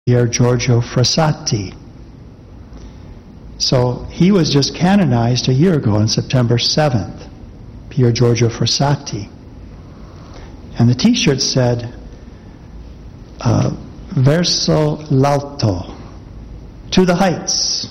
Pier Giorgio Frassati. So he was just canonized a year ago on September 7th, Pier Giorgio Frassati. And the t-shirt said, Verso l'alto, to the heights.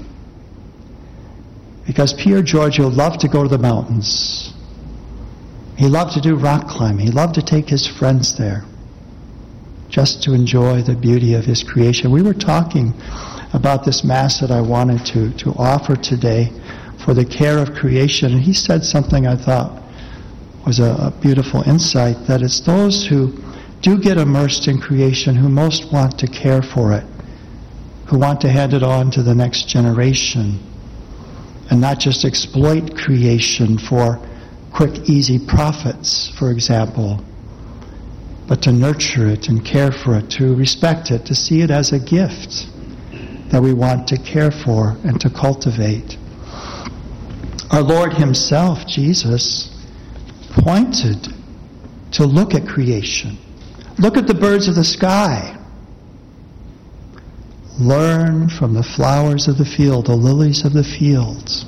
Because Pier Giorgio loved to go to the mountains. He loved to do rock climbing. He loved to take his friends there just to enjoy the beauty of his creation. We were talking about this Mass that I wanted to offer today for the care of creation, and he said something I thought was a beautiful insight, that it's those who do get immersed in creation who most want to care for it, who want to hand it on to the next generation, and not just exploit creation for quick, easy profits, for example, but to nurture it and care for it, to respect it, to see it as a gift that we want to care for and to cultivate. Our Lord himself, Jesus, pointed to look at creation. Look at the birds of the sky. Learn from the flowers of the field, the lilies of the fields.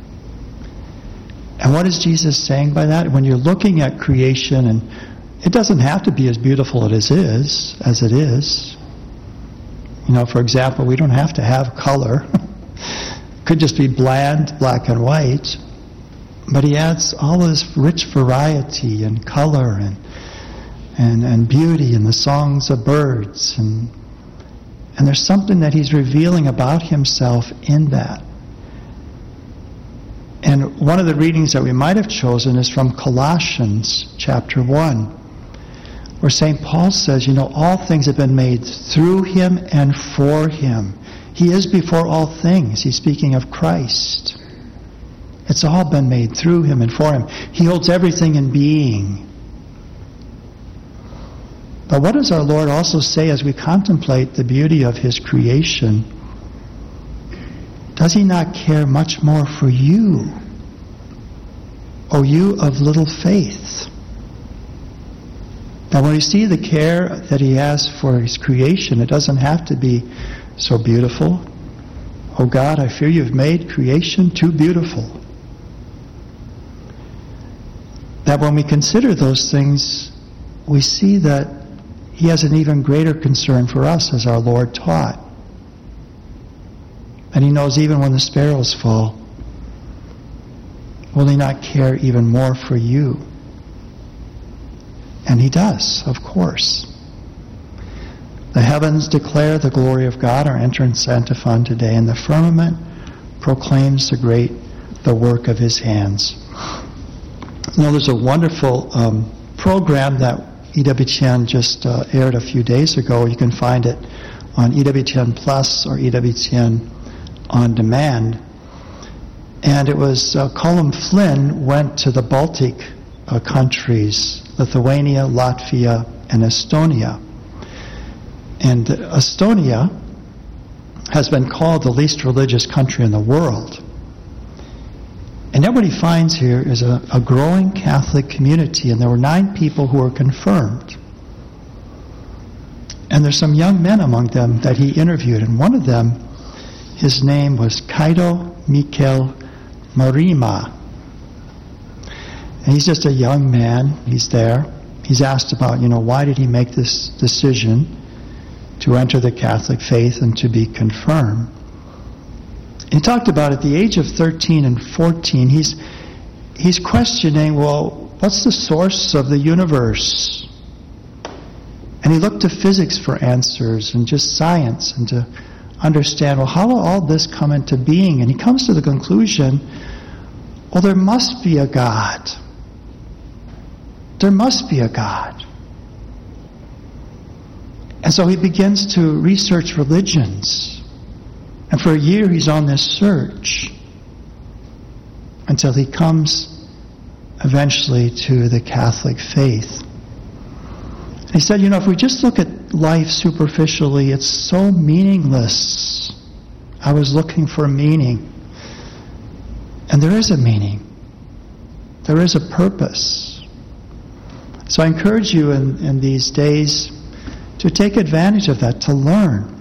And what is Jesus saying by that? When you're looking at creation, and it doesn't have to be as beautiful as it is. You know, for example, we don't have to have color. It could just be bland, black and white. But he adds all this rich variety and color and beauty in the songs of birds. And there's something that he's revealing about himself in that. And one of the readings that we might have chosen is from Colossians chapter 1, where St. Paul says, you know, all things have been made through him and for him. He is before all things. He's speaking of Christ. It's all been made through him and for him. He holds everything in being. But what does our Lord also say as we contemplate the beauty of his creation? Does he not care much more for you? O you of little faith? Now when we see the care that he has for his creation, it doesn't have to be so beautiful. Oh God, I fear you've made creation too beautiful. That when we consider those things, we see that he has an even greater concern for us, as our Lord taught. And he knows even when the sparrows fall, will he not care even more for you? And he does, of course. The heavens declare the glory of God, our entrance antiphon today, and the firmament proclaims the work of his hands. You know, there's a wonderful program that EWTN just aired a few days ago. You can find it on EWTN Plus or EWTN On Demand. And it was Colm Flynn went to the Baltic countries, Lithuania, Latvia, and Estonia. And Estonia has been called the least religious country in the world. And yet what he finds here is a growing Catholic community, and there were 9 people who were confirmed. And there's some young men among them that he interviewed, and one of them, his name was Kaido Mikel Marima. And he's just a young man. He's there. He's asked about, why did he make this decision to enter the Catholic faith and to be confirmed. He talked about at the age of 13 and 14, he's questioning, well, what's the source of the universe? And he looked to physics for answers and just science and to understand, well, how will all this come into being? And he comes to the conclusion, well, there must be a God. There must be a God. And so he begins to research religions. And for a year he's on this search until he comes eventually to the Catholic faith. And he said, if we just look at life superficially, it's so meaningless. I was looking for meaning. And there is a meaning. There is a purpose. So I encourage you in these days to take advantage of that, to learn.